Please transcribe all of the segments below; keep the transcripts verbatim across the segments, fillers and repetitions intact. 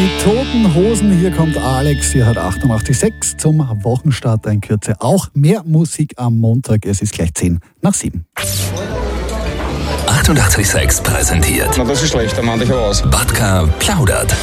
Die Toten Hosen, hier kommt Alex, hier hat achtundachtzig Komma sechs zum Wochenstart in Kürze auch mehr Musik am Montag. Es ist gleich zehn nach sieben. achtundachtzig Komma sechs präsentiert. Na, das ist schlecht, dann mach ich aber aus. Batka plaudert.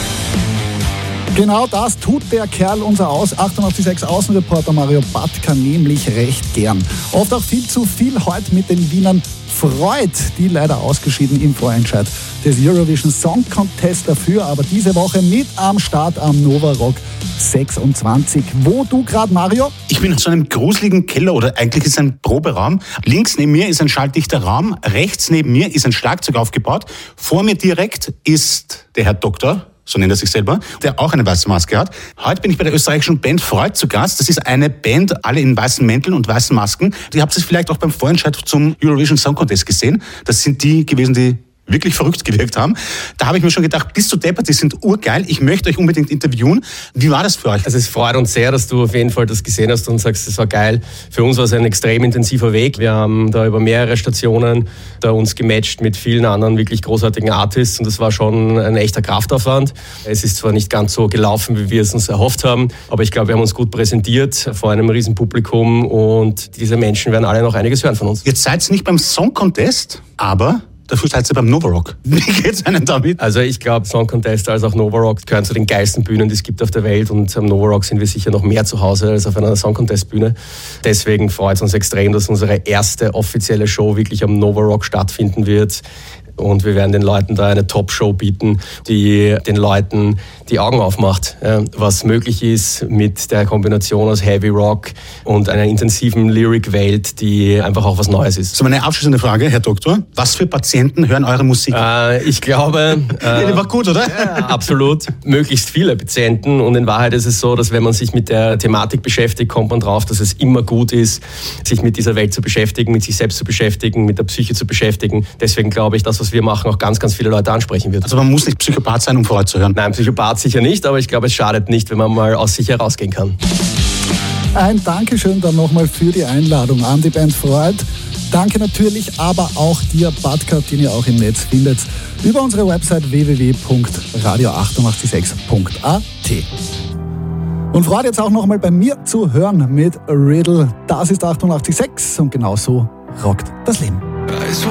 Genau das tut der Kerl unser Aus, achtundachtzig Komma sechs Außenreporter Mario Batka nämlich recht gern. Oft auch viel zu viel heute mit den Wienern Freud, die leider ausgeschieden im Vorentscheid des Eurovision Song Contest dafür, aber diese Woche mit am Start am Nova Rock sechsundzwanzig. Wo du gerade, Mario? Ich bin in so einem gruseligen Keller, oder eigentlich ist es ein Proberaum. Links neben mir ist ein schalldichter Raum, rechts neben mir ist ein Schlagzeug aufgebaut. Vor mir direkt ist der Herr Doktor, so nennt er sich selber, der auch eine weiße Maske hat. Heute bin ich bei der österreichischen Band Freud zu Gast. Das ist eine Band, alle in weißen Mänteln und weißen Masken. Ihr habt es vielleicht auch beim Vorentscheid zum Eurovision Song Contest gesehen. Das sind die gewesen, die wirklich verrückt gewirkt haben. Da habe ich mir schon gedacht, bist du deppert, die sind urgeil, ich möchte euch unbedingt interviewen. Wie war das für euch? Also es freut uns sehr, dass du auf jeden Fall das gesehen hast und sagst, es war geil. Für uns war es ein extrem intensiver Weg. Wir haben da über mehrere Stationen da uns gematcht mit vielen anderen wirklich großartigen Artists und das war schon ein echter Kraftaufwand. Es ist zwar nicht ganz so gelaufen, wie wir es uns erhofft haben, aber ich glaube, wir haben uns gut präsentiert vor einem riesen Publikum und diese Menschen werden alle noch einiges hören von uns. Jetzt seid ihr nicht beim Song Contest, aber dafür seid ihr beim Nova Rock. Wie geht's einem damit? Also ich glaube, Song Contest als auch Nova Rock gehören zu den geilsten Bühnen, die es gibt auf der Welt und am Nova Rock sind wir sicher noch mehr zu Hause als auf einer Song Contest Bühne. Deswegen freut es uns extrem, dass unsere erste offizielle Show wirklich am Nova Rock stattfinden wird. Und wir werden den Leuten da eine Top-Show bieten, die den Leuten die Augen aufmacht, was möglich ist mit der Kombination aus Heavy Rock und einer intensiven Lyric-Welt, die einfach auch was Neues ist. So, meine abschließende Frage, Herr Doktor. Was für Patienten hören eure Musik? Äh, ich glaube... Äh, ja, die war gut, oder? Ja, absolut. Möglichst viele Patienten. Und in Wahrheit ist es so, dass wenn man sich mit der Thematik beschäftigt, kommt man drauf, dass es immer gut ist, sich mit dieser Welt zu beschäftigen, mit sich selbst zu beschäftigen, mit der Psyche zu beschäftigen. Deswegen glaube ich, dass was wir machen, auch ganz, ganz viele Leute ansprechen wird. Also man muss nicht Psychopath sein, um Freud zu hören? Nein, Psychopath sicher nicht, aber ich glaube, es schadet nicht, wenn man mal aus sich herausgehen kann. Ein Dankeschön dann nochmal für die Einladung an die Band Freud. Danke natürlich aber auch dir, Batka, den ihr auch im Netz findet, über unsere Website w w w punkt radio achtundachtzig sechs punkt a t. Und Freud jetzt auch nochmal bei mir zu hören mit Riddle. Das ist achtundachtzig Komma sechs und genauso rockt das Leben.